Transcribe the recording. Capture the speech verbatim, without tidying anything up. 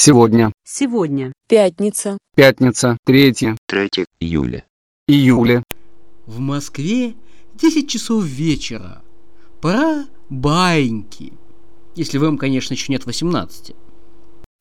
Сегодня. Сегодня. Пятница. Пятница. Третье. третье июля. Июля. В Москве десять часов вечера. Пора баиньки. Если вам, конечно, еще нет восемнадцати.